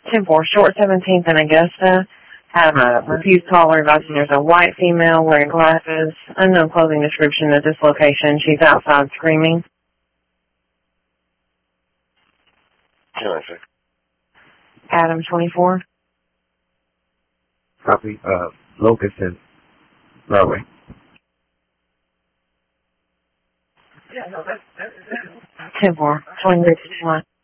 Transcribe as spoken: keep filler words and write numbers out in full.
ten four, short seventeenth in Augusta. Have a refused caller advising there's a white female wearing glasses. Unknown clothing description at this location. She's outside screaming. Adam twenty-four. Copy. Uh, Locust and Broadway. ten four, twenty-three fifty-one.